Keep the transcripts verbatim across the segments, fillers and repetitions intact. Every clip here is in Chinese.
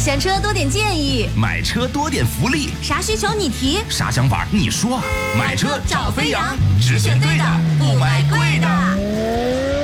选车多点建议， 买车多点福利， 啥需求你提， 啥想法你说。买车找飞扬，只选对的，不买贵的。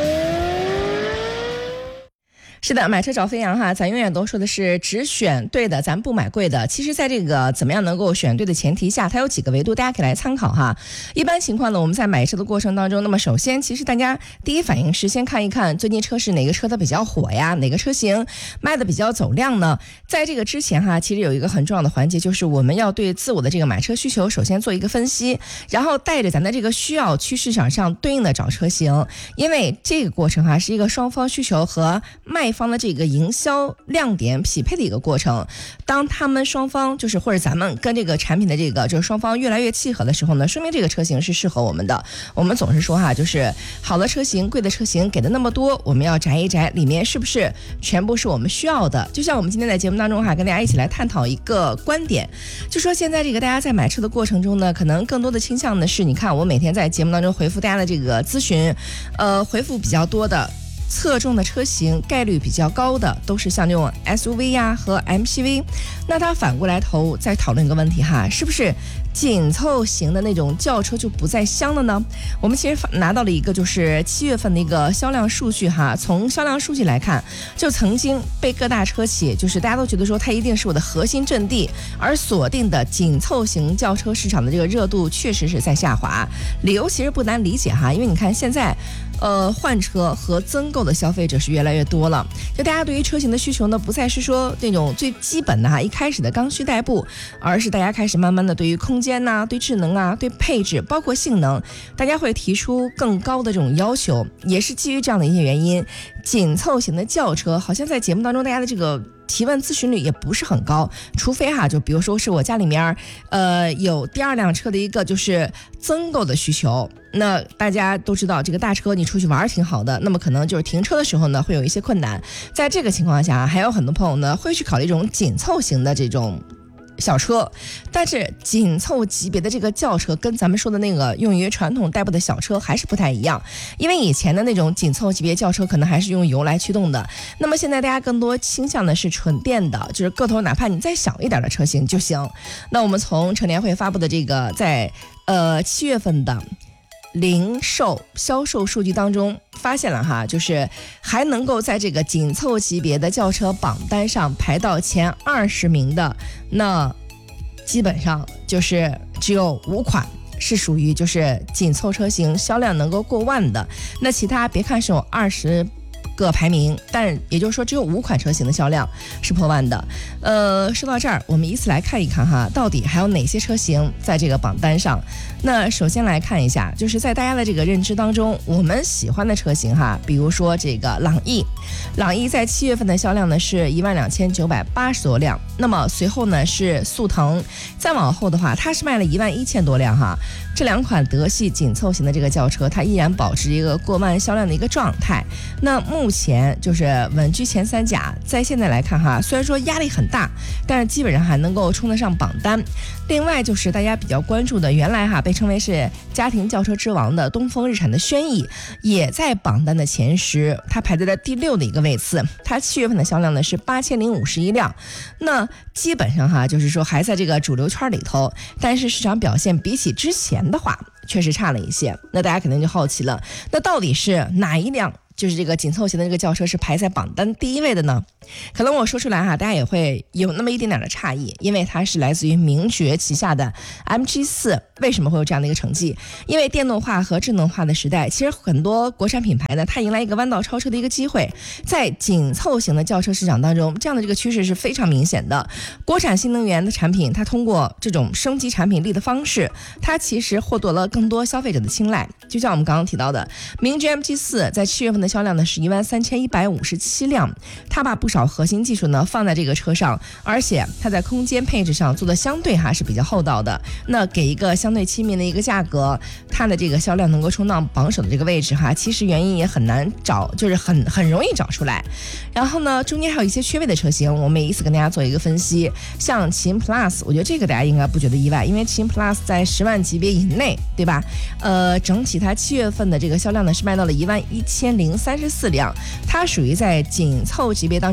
是的，买车找飞扬哈，咱永远都说的是只选对的，咱不买贵的。其实在这个怎么样能够选对的前提下，它有几个维度，大家可以来参考哈。一般情况呢，我们在买车的过程当中，那么首先其实大家第一反应是先看一看最近车市哪个车它比较火呀，哪个车型卖的比较走量呢。在这个之前哈，其实有一个很重要的环节，就是我们要对自我的这个买车需求首先做一个分析，然后带着咱的这个需要去市场上对应的找车型。因为这个过程哈是一个双方需求和卖方的这个营销亮点匹配的一个过程。当他们双方就是或者咱们跟这个产品的这个就是双方越来越契合的时候呢，说明这个车型是适合我们的。我们总是说哈，就是好的车型贵的车型给的那么多，我们要摘一摘里面是不是全部是我们需要的。就像我们今天在节目当中哈，跟大家一起来探讨一个观点，就说现在这个大家在买车的过程中呢，可能更多的倾向的是，你看我每天在节目当中回复大家的这个咨询，呃，回复比较多的侧重的车型概率比较高的都是像这种 S U V 呀和 M P V。 那它反过来头再讨论一个问题哈，是不是紧凑型的那种轿车就不再香了呢？我们其实拿到了一个就是七月份的一个销量数据哈，从销量数据来看，就曾经被各大车企就是大家都觉得说它一定是我的核心阵地，而锁定的紧凑型轿车市场的这个热度确实是在下滑。理由其实不难理解哈，因为你看现在呃，换车和增购的消费者是越来越多了，就大家对于车型的需求呢，不再是说那种最基本的哈，一开始的刚需代步，而是大家开始慢慢的对于空间呐、啊、对智能啊、对配置，包括性能，大家会提出更高的这种要求。也是基于这样的一些原因，紧凑型的轿车好像在节目当中大家的这个提问咨询率也不是很高，除非哈，就比如说是我家里面呃有第二辆车的一个就是增购的需求。那大家都知道这个大车你出去玩挺好的，那么可能就是停车的时候呢会有一些困难。在这个情况下，还有很多朋友呢会去考虑这种紧凑型的这种小车，但是紧凑级别的这个轿车跟咱们说的那个用于传统代步的小车还是不太一样。因为以前的那种紧凑级别轿车可能还是用油来驱动的，那么现在大家更多倾向的是纯电的，就是个头哪怕你再小一点的车型就行。那我们从乘联会发布的这个在呃七月份的零售销售数据当中发现了哈，就是还能够在这个紧凑级别的轿车榜单上排到前二十名的，那基本上就是只有五款是属于就是紧凑车型销量能够过万的。那其他别看是有二十个排名，但也就是说只有五款车型的销量是破万的。呃，说到这儿，我们依次来看一看哈，到底还有哪些车型在这个榜单上。那首先来看一下，就是在大家的这个认知当中，我们喜欢的车型哈，比如说这个朗逸，朗逸在七月份的销量呢是一万两千九百八十多辆，那么随后呢是速腾，再往后的话，它是卖了一万一千多辆哈。这两款德系紧凑型的这个轿车，它依然保持一个过万销量的一个状态。那目前就是稳居前三甲，在现在来看哈，虽然说压力很大，但是基本上还能够冲得上榜单。另外就是大家比较关注的，原来哈被称为是家庭轿车之王的东风日产的轩逸，也在榜单的前十，它排在了第六的一个位次。它七月份的销量呢是八千零五十一辆，那基本上哈就是说还在这个主流圈里头，但是市场表现比起之前的话确实差了一些。那大家肯定就好奇了，那到底是哪一辆就是这个紧凑型的这个轿车是排在榜单第一位的呢？可能我说出来哈，大家也会有那么一点点的诧异，因为它是来自于名爵旗下的 M G 四。为什么会有这样的一个成绩？因为电动化和智能化的时代，其实很多国产品牌呢，它迎来一个弯道超车的一个机会。在紧凑型的轿车市场当中，这样的这个趋势是非常明显的。国产新能源的产品，它通过这种升级产品力的方式，它其实获得了更多消费者的青睐。就像我们刚刚提到的，名爵 M G 四在七月份的销量呢是一万三千一百五十七辆，它把不少核心技术呢放在这个车上，而且它在空间配置上做的相对还是比较厚道的。那给一个相对亲民的一个价格，它的这个销量能够冲到榜首的这个位置哈，其实原因也很难找，就是很很容易找出来。然后呢，中间还有一些缺位的车型，我们一次跟大家做一个分析。像秦 Plus， 我觉得这个大家应该不觉得意外，因为秦 Plus 在十万级别以内，对吧？呃，整体它七月份的这个销量呢是卖到了一万一千零三十四辆，它属于在紧凑级别当中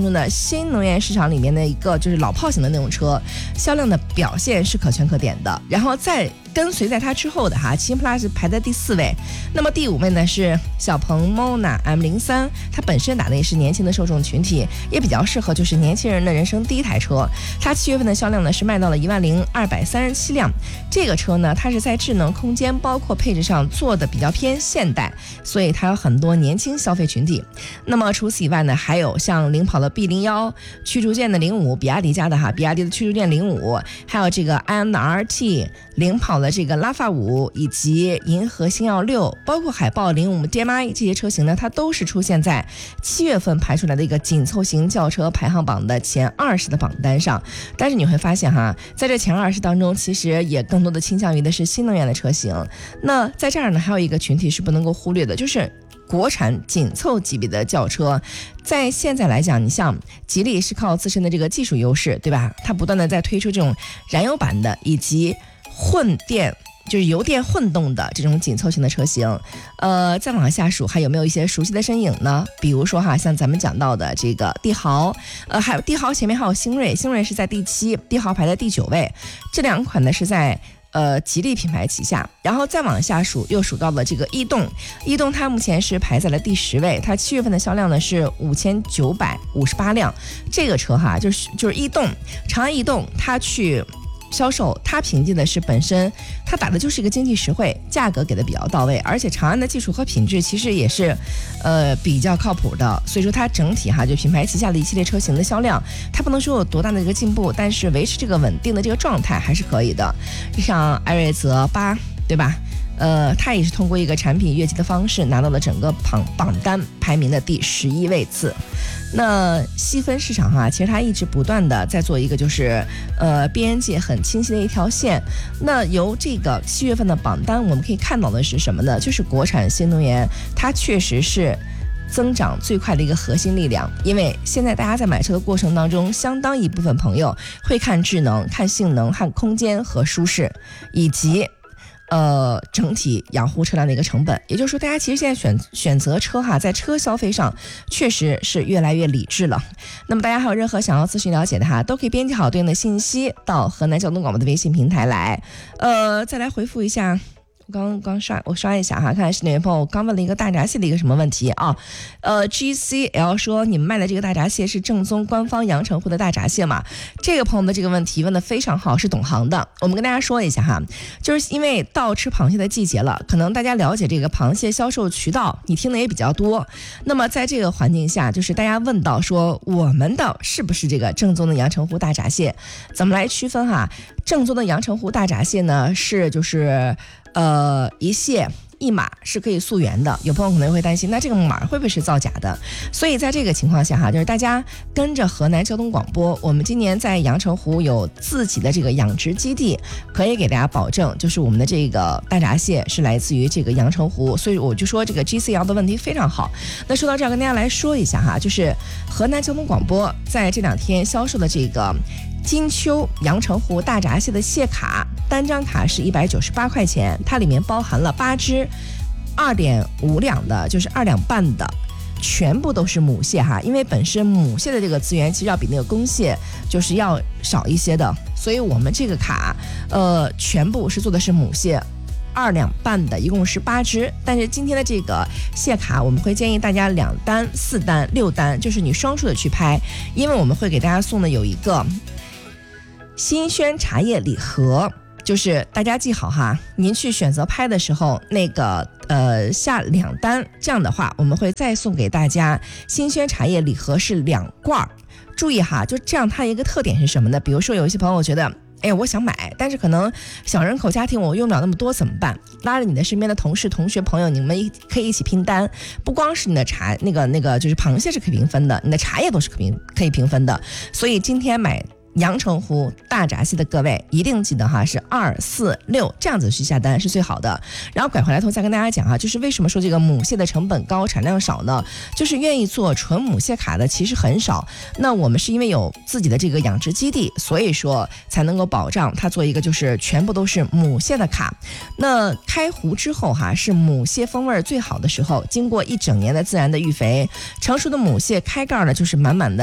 中呢，新能源市场里面的一个就是老炮型的那种车，销量的表现是可圈可点的。然后再跟随在它之后的哈，奇骏 Plus 排在第四位。那么第五位呢是小鹏 Mona M 零三， 它本身打的也是年轻的受众群体，也比较适合就是年轻人的人生第一台车。它七月份的销量呢是卖到了一万零二百三十七辆。这个车呢，它是在智能、空间包括配置上做的比较偏现代，所以它有很多年轻消费群体。那么除此以外呢，还有像领跑的 B 零一、驱逐舰的零五，比亚迪家的哈，比亚迪的驱逐舰零五，还有这个 I M 的 R T， 领跑的这个拉法五，以及银河星耀六，包括海豹零五 D M I 这些车型呢，它都是出现在七月份排出来的一个紧凑型轿车排行榜的前二十的榜单上。但是你会发现哈，在这前二十当中，其实也更多的倾向于的是新能源的车型。那在这儿呢，还有一个群体是不能够忽略的，就是国产紧凑级别的轿车。在现在来讲，你像吉利是靠自身的这个技术优势，对吧？它不断的在推出这种燃油版的以及混电，就是油电混动的这种紧凑型的车型。呃，再往下数还有没有一些熟悉的身影呢？比如说哈，像咱们讲到的这个帝豪，呃，还有帝豪前面还有星瑞，星瑞是在第七，帝豪排在第九位。这两款呢是在呃吉利品牌旗下。然后再往下数，又数到了这个逸动，逸动它目前是排在了第十位，它七月份的销量呢是五千九百五十八辆。这个车哈，就是就是逸动，长安逸动，它去销售，它凭借的是本身它打的就是一个经济实惠，价格给的比较到位，而且长安的技术和品质其实也是呃比较靠谱的，所以说它整体哈就品牌旗下的一系列车型的销量，它不能说有多大的一个进步，但是维持这个稳定的这个状态还是可以的。像艾瑞泽八，对吧？呃，它也是通过一个产品跃级的方式拿到了整个榜榜单排名的第十一位次。那细分市场哈，其实它一直不断的在做一个就是呃边界很清晰的一条线。那由这个七月份的榜单我们可以看到的是什么呢？就是国产新能源它确实是增长最快的一个核心力量。因为现在大家在买车的过程当中，相当一部分朋友会看智能、看性能、看空间和舒适，以及呃，整体养护车辆的一个成本。也就是说，大家其实现在选选择车哈，在车消费上确实是越来越理智了。那么大家还有任何想要咨询了解的哈，都可以编辑好对应的信息到河南交通广播的微信平台来。呃，再来回复一下。我刚刚刷我刷一下哈，看来是哪位朋友刚问了一个大闸蟹的一个什么问题啊？呃 ，G C L 说你们卖的这个大闸蟹是正宗官方阳澄湖的大闸蟹吗？这个朋友的这个问题问的非常好，是懂行的。我们跟大家说一下哈，就是因为到吃螃蟹的季节了，可能大家了解这个螃蟹销售渠道，你听的也比较多。那么在这个环境下，就是大家问到说我们的是不是这个正宗的阳澄湖大闸蟹？怎么来区分哈？正宗的阳澄湖大闸蟹呢，是就是呃一蟹一码是可以溯源的。有朋友可能会担心，那这个码会不会是造假的？所以在这个情况下哈，就是大家跟着河南交通广播，我们今年在阳澄湖有自己的这个养殖基地，可以给大家保证，就是我们的这个大闸蟹是来自于这个阳澄湖。所以我就说这个 G C L 的问题非常好。那说到这儿，跟大家来说一下哈，就是河南交通广播在这两天销售的这个金秋阳澄湖大闸蟹的蟹卡，单张卡是一百九十八块钱，它里面包含了八只二点五两的，就是二两半的，全部都是母蟹哈。因为本身母蟹的这个资源其实要比那个公蟹就是要少一些的，所以我们这个卡呃全部是做的是母蟹。二两半的，一共是八只。但是今天的这个蟹卡，我们会建议大家两单、四单、六单，就是你双数的去拍，因为我们会给大家送的有一个新鲜茶叶礼盒，就是大家记好哈，您去选择拍的时候，那个呃下两单，这样的话我们会再送给大家新鲜茶叶礼盒是两罐。注意哈，就这样，它一个特点是什么呢？比如说有一些朋友觉得，哎，我想买，但是可能小人口家庭我用不了那么多怎么办？拉着你的身边的同事、同学、朋友，你们可以一起拼单。不光是你的茶，那个那个就是螃蟹是可以平分的，你的茶叶都是可平可以平分的。所以今天买阳澄湖大闸蟹的各位一定记得哈，是二四六这样子去下单是最好的。然后拐回来头再跟大家讲哈，就是为什么说这个母蟹的成本高、产量少呢？就是愿意做纯母蟹卡的其实很少。那我们是因为有自己的这个养殖基地，所以说才能够保障它做一个就是全部都是母蟹的卡。那开湖之后哈，是母蟹风味最好的时候，经过一整年的自然的育肥，成熟的母蟹开盖呢就是满满的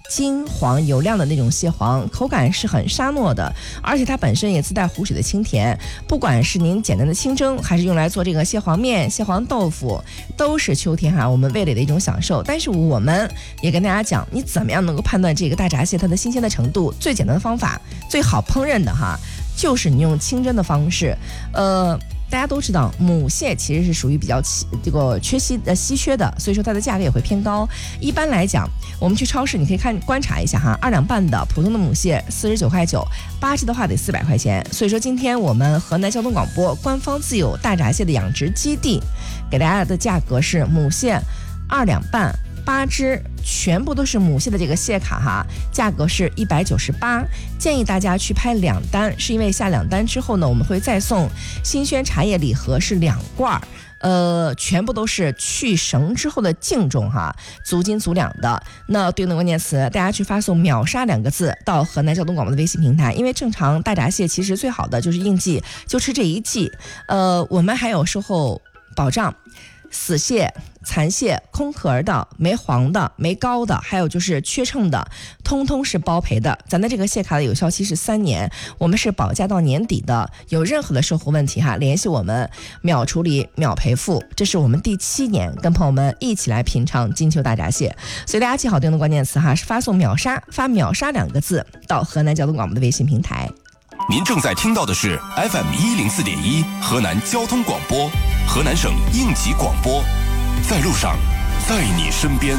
金黄油亮的那种蟹黄，口感是很沙糯的，而且它本身也自带湖水的清甜。不管是您简单的清蒸，还是用来做这个蟹黄面、蟹黄豆腐，都是秋天哈我们味蕾的一种享受。但是我们也跟大家讲，你怎么样能够判断这个大闸蟹它的新鲜的程度？最简单的方法，最好烹饪的哈，就是你用清蒸的方式。呃。大家都知道，母蟹其实是属于比较这个缺稀呃稀缺的，所以说它的价格也会偏高。一般来讲，我们去超市你可以看观察一下哈，二两半的普通的母蟹四十九块九，八只的话得四百块钱。所以说今天我们河南交通广播官方自有大闸蟹的养殖基地给大家的价格是母蟹二两半。八只全部都是母蟹的这个蟹卡哈，价格是一百九十八。建议大家去拍两单，是因为下两单之后呢，我们会再送新鲜茶叶礼盒是两罐，呃，全部都是去绳之后的净重哈，足斤足两的。那对应的关键词，大家去发送秒杀两个字到河南交通广播的微信平台，因为正常大闸蟹其实最好的就是应季就吃这一季，呃，我们还有售后保障。死蟹、残蟹、空壳的、没黄的、没膏的，还有就是缺秤的，通通是包赔的。咱的这个蟹卡的有效期是三年，我们是保价到年底的。有任何的售后问题哈，联系我们秒处理、秒赔付。这是我们第七年跟朋友们一起来品尝金秋大闸蟹，所以大家记好对应的关键词哈，是发送秒杀，发秒杀两个字到河南交通广播的微信平台。 您正在听到的是 F M 一零四点一河南交通广播，河南省应急广播，在路上，在你身边。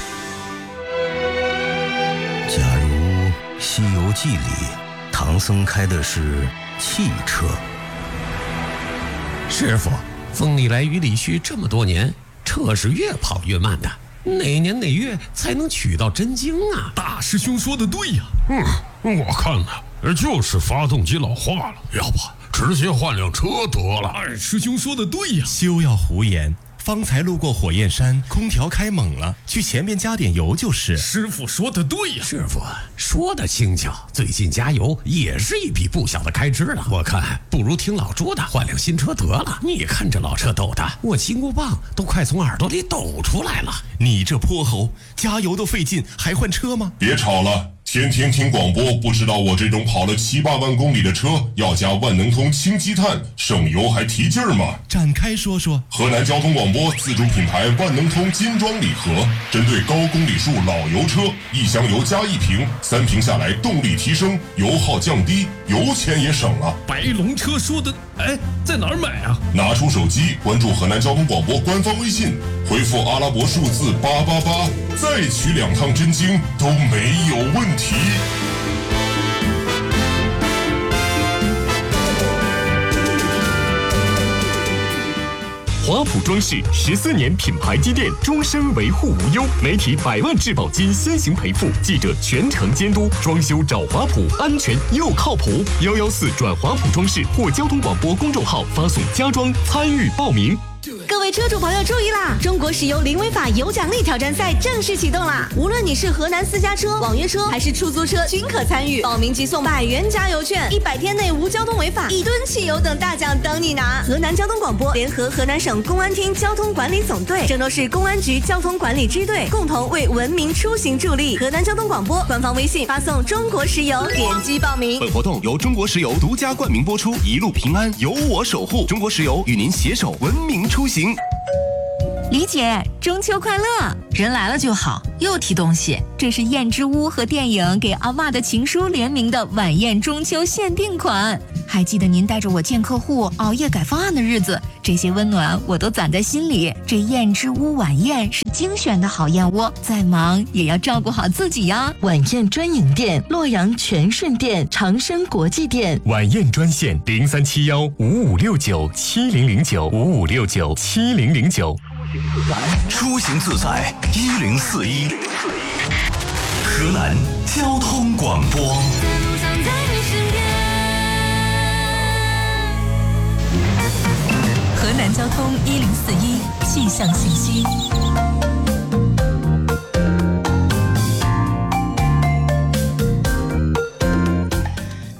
假如《西游记》里唐僧开的是汽车， 师傅，风里来雨里去这么多年，车是越跑越慢的，哪年哪月才能取到真经啊？ 大师兄说的对呀。 嗯，我看呢，就是发动机老化了，要不直接换辆车得了。 二师兄说的对呀。 休要胡言，方才路过火焰山，空调开猛了，去前面加点油就是。 师傅说的对呀。 师傅说的轻巧，最近加油也是一笔不小的开支了。我看不如听老朱的，换辆新车得了。你看这老车抖的，我金箍棒都快从耳朵里抖出来了。 你这泼猴，加油都费劲，还换车吗？ 别吵了。天天听广播，不知道我这种跑了七八万公里的车要加万能通氢积碳，省油还提劲儿吗？ 展开说说。 河南交通广播自主品牌万能通金装礼盒，针对高公里数老油车，一箱油加一瓶，三瓶下来动力提升，油耗降低，油钱也省了。 白龙车说的，哎，在哪儿买啊？ 拿出手机关注河南交通广播官方微信，回复阿拉伯数字八八八，再取两趟真经都没有问题。 华普装饰十四年品牌积淀，终身维护无忧，媒体百万质保金先行赔付，记者全程监督，装修找华普，安全又靠谱。幺幺四转华普装饰或交通广播公众号发送家装参与报名。 各位车主朋友注意啦！中国石油零违法有奖励挑战赛正式启动啦！无论你是河南私家车、网约车还是出租车，均可参与。报名即送百元加油券，一百天内无交通违法，一吨汽油等大奖等你拿。河南交通广播联合河南省公安厅交通管理总队、郑州市公安局交通管理支队共同为文明出行助力。河南交通广播官方微信发送中国石油，点击报名。 本活动由中国石油独家冠名播出，一路平安由我守护。中国石油与您携手文明出行。 李姐，中秋快乐！人来了就好，又提东西。这是燕之屋和电影给阿嬷的情书联名的晚宴中秋限定款。还记得您带着我见客户、熬夜改方案的日子，这些温暖我都攒在心里。这燕之屋晚宴是精选的好燕窝，再忙也要照顾好自己呀。 晚宴专营店：洛阳全顺店、长生国际店。 晚宴专线：零三七幺五五六九七零零九五五六九七零零九。 出行自在一零四一，河南交通广播。 河南交通一零四一气象信息。 来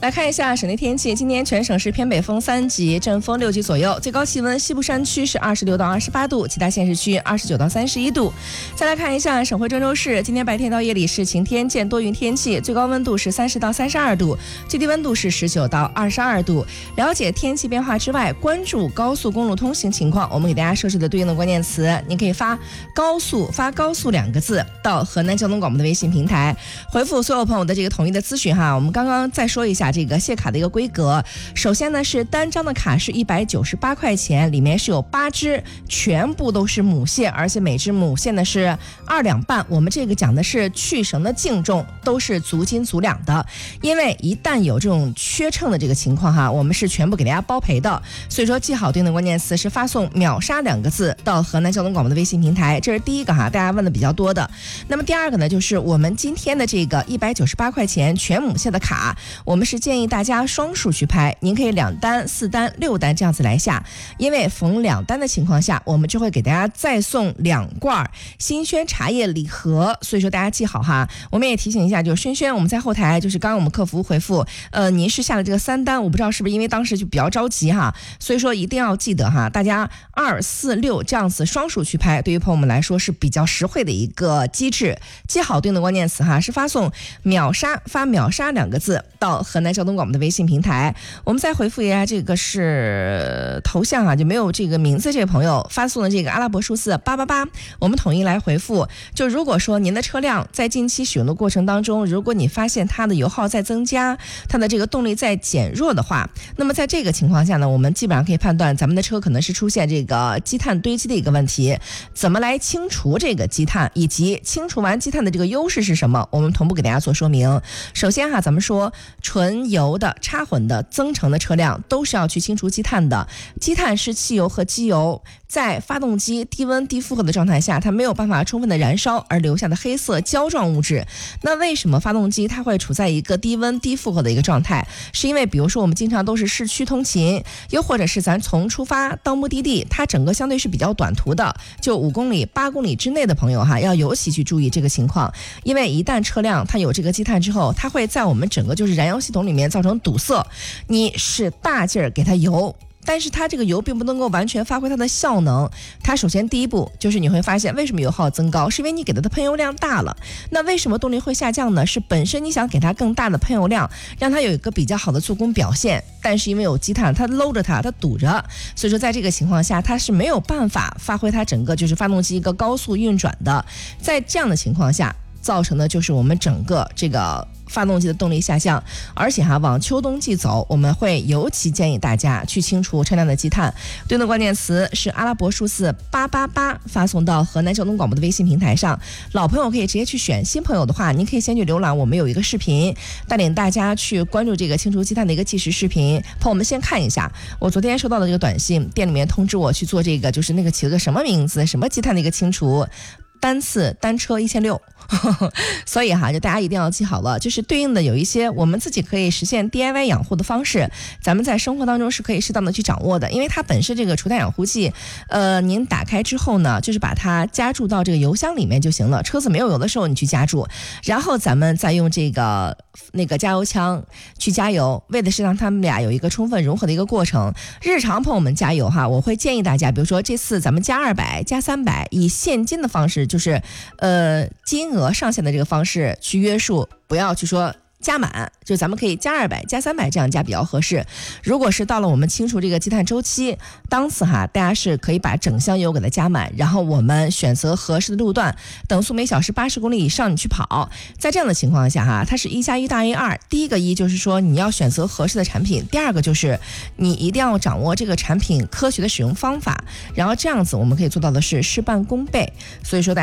来看一下省内天气，今天全省是偏北风三级，阵风六级左右，最高气温西部山区是二十六到二十八度，其他县市区二十九到三十一度。再来看一下省会郑州市，今天白天到夜里是晴天见多云天气，最高温度是三十到三十二度，最低温度是十九到二十二度。了解天气变化之外，关注高速公路通行情况，我们给大家设置的对应的关键词，您可以发高速发高速两个字到河南交通广播的微信平台，回复所有朋友的这个统一的咨询哈。我们刚刚再说一下这个谢卡的一个规格，首先呢是单张的卡是一百九十八块钱，里面是有八支，全部都是母蟹，而且每只母蟹呢是二两半。我们这个讲的是去绳的净重，都是足斤足两的，因为一旦有这种缺称的这个情况哈，我们是全部给大家包赔的。所以说记好对应的关键词是发送秒杀两个字到河南交通广播的微信平台，这是第一个哈，大家问的比较多的。那么第二个呢，就是我们今天的这个一百九十八块钱全母蟹的卡，我们是建议大家双数去拍，您可以两单、四单、六单这样子来下，因为逢两单的情况下，我们就会给大家再送两罐新轩茶叶礼盒，所以说大家记好哈。我们也提醒一下，就是轩轩，我们在后台就是刚刚我们客服回复，呃，您是下了这个三单，我不知道是不是因为当时就比较着急哈，所以说一定要记得哈，大家二四六这样子双数去拍，对于朋友们来说是比较实惠的一个机制。记好对应的关键词哈，是发送秒杀，发秒杀两个字到河南交通广播的微信平台。我们再回复一下，这个是头像啊，就没有这个名字，这位朋友发送的这个阿拉伯数字八八八，我们统一来回复。就如果说您的车辆在近期使用的过程当中，如果你发现它的油耗在增加，它的这个动力在减弱的话，那么在这个情况下呢，我们基本上可以判断咱们的车可能是出现这个积碳堆积的一个问题。怎么来清除这个积碳，以及清除完积碳的这个优势是什么，我们同步给大家做说明。首先哈，咱们说纯油的、插混的、增程的车辆都是要去清除积碳的。积碳是汽油和机油在发动机低温低负荷的状态下，它没有办法充分的燃烧而留下的黑色胶状物质。那为什么发动机它会处在一个低温低负荷的一个状态？是因为比如说我们经常都是市区通勤，又或者是咱从出发到目的地，它整个相对是比较短途的，就五公里、八公里之内的朋友哈，要尤其去注意这个情况。因为一旦车辆它有这个积碳之后，它会在我们整个就是燃油系统里面造成堵塞。你使大劲儿给它油，但是它这个油并不能够完全发挥它的效能。它首先第一步就是你会发现，为什么油耗增高，是因为你给它的喷油量大了。那为什么动力会下降呢？是本身你想给它更大的喷油量，让它有一个比较好的做工表现，但是因为有积碳，它搂着它，它堵着，所以说在这个情况下，它是没有办法发挥它整个就是发动机一个高速运转的。在这样的情况下，造成的就是我们整个这个发动机的动力下降。而且哈，往秋冬季走，我们会尤其建议大家去清除车辆的积碳。对应的关键词是阿拉伯数字八八八，发送到河南交通广播的微信平台上。老朋友可以直接去选，新朋友的话，您可以先去浏览我们有一个视频，带领大家去关注这个清除积碳的一个计时视频。朋友们先看一下，我昨天收到的这个短信，店里面通知我去做这个，就是那个起了个什么名字，什么积碳的一个清除。单次单车一千六，所以哈，就大家一定要记好了，就是对应的有一些我们自己可以实现 D I Y 养护的方式，咱们在生活当中是可以适当的去掌握的。因为它本身这个除碳养护剂，呃，您打开之后呢，就是把它加注到这个油箱里面就行了。车子没有油的时候，你去加注，然后咱们再用这个那个加油枪去加油，为的是让他们俩有一个充分融合的一个过程。日常朋友们加油哈，我会建议大家，比如说这次咱们加二百、加三百，以现金的方式。就是呃金额上限的这个方式去约束，不要去说加满，就咱们可以加二百、加三百这样加比较合适。如果是到了我们清除这个积碳周期，当次哈，大家是可以把整箱油给它加满，然后我们选择合适的路段，等速每小时八十公里以上你去跑。在这样的情况下哈，它是一加一大于二。第一个一就是说你要选择合适的产品，第二个就是你一定要掌握这个产品科学的使用方法，然后这样子我们可以做到的是事半功倍。所以说大家